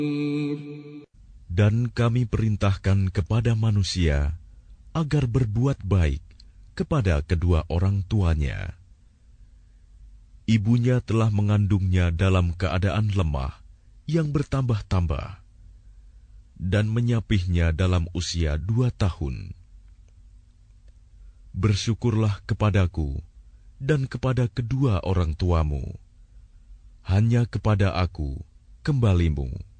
Dan kami perintahkan kepada manusia agar berbuat baik kepada kedua orang tuanya. Ibunya telah mengandungnya dalam keadaan lemah yang bertambah-tambah dan menyapihnya dalam usia 2 tahun. Bersyukurlah kepadaku dan kepada kedua orang tuamu. Hanya kepada aku kembalimu.